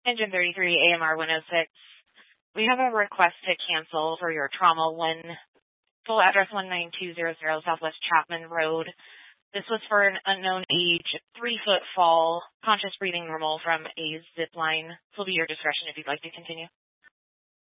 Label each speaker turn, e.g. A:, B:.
A: Engine 33, AMR 106. We have a request to cancel for your trauma one, full address 19200 Southwest Chapman Road. This was for an unknown age, 3-foot fall, conscious breathing normal from a zip line. This will be your discretion if you'd like to continue.